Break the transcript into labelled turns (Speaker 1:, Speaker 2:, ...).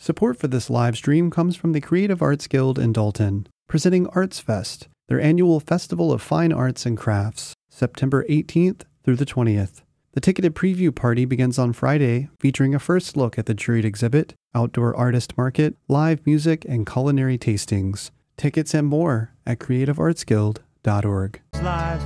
Speaker 1: Support for this live stream comes from the Creative Arts Guild in Dalton, presenting Arts Fest, their annual festival of fine arts and crafts, September 18th through the 20th. The ticketed preview party begins on Friday, featuring a first look at the juried exhibit, outdoor artist market, live music, and culinary tastings. Tickets and more at creativeartsguild.org.